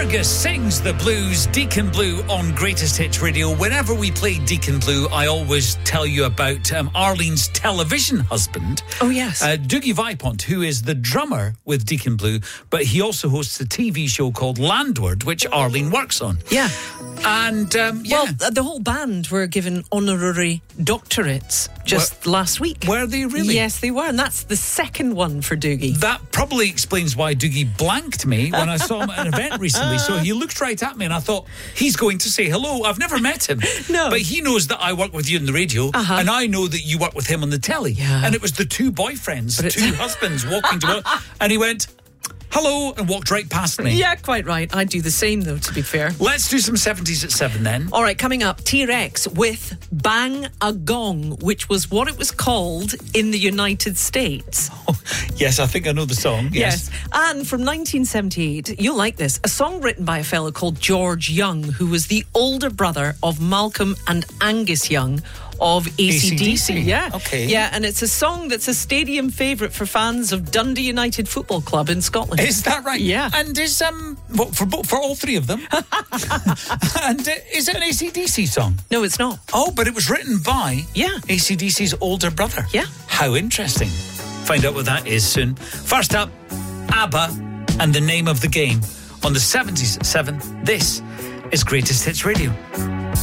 Doug sings the blues, Deacon Blue on Greatest Hits Radio. Whenever we play Deacon Blue, I always tell you about Arlene's television husband. Oh, yes. Dougie Vipont, who is the drummer with Deacon Blue, but he also hosts a TV show called Landward, which Arlene works on. Yeah. And, Well, the whole band were given honorary doctorates just last week. Were they really? Yes, they were. And that's the second one for Dougie. That probably explains why Dougie blanked me when I saw him at an event recently. So he looked right at me and I thought, he's going to say hello. I've never met him. No. But he knows that I work with you on the radio, and I know that you work with him on the telly. Yeah. And it was the two boyfriends, two husbands walking to work. And he went, hello, and walked right past me. Yeah, quite right. I'd do the same, though, to be fair. Let's do some 70s at 7 then. All right, coming up, T-Rex with Bang a Gong, which was what it was called in the United States. Oh, yes, I think I know the song. Yes. And from 1978, you'll like this, a song written by a fellow called George Young, who was the older brother of Malcolm and Angus Young of AC/DC. Yeah. Okay. Yeah, and it's a song that's a stadium favourite for fans of Dundee United Football Club in Scotland. Is that right? Yeah. And is for all three of them? And is it an AC/DC song? No, it's not. Oh, but it was written by AC/DC's older brother. Yeah. How interesting. Find out what that is soon. First up, ABBA and the Name of the Game on the 70s at 7. This is Greatest Hits Radio.